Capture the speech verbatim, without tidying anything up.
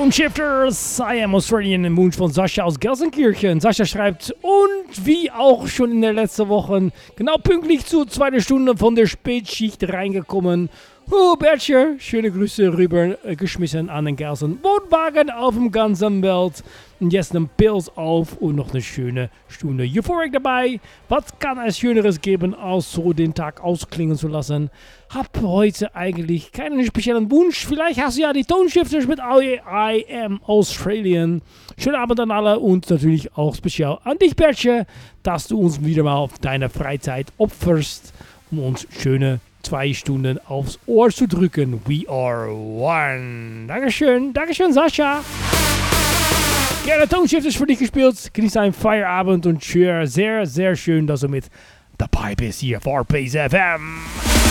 Toneshifters, I am Australian im Wunsch von Sascha aus Gelsenkirchen. Sascha schreibt, und wie auch schon in der letzten Woche, genau pünktlich zur zweiten Stunde von der Spätschicht reingekommen. Oh, Bertje, schöne Grüße rüber äh, geschmissen an den Gelsen. Wohnwagen auf dem ganzen Welt. Und jetzt einen Pilz auf und noch eine schöne Stunde Euphoric dabei. Was kann es Schöneres geben, als so den Tag ausklingen zu lassen? Hab heute eigentlich keinen speziellen Wunsch. Vielleicht hast du ja die Tonshifters mit I Am Australian. Schönen Abend an alle und natürlich auch speziell an dich, Bertje, dass du uns wieder mal auf deine Freizeit opferst, um uns schöne zwei Stunden aufs Ohr zu drücken. We are one. Dankeschön, Dankeschön, Sascha. Gerne Tonshifters für dich gespielt. Genieß einen Feierabend und sehr, sehr, sehr schön, dass du mit dabei bist hier auf R P S F M.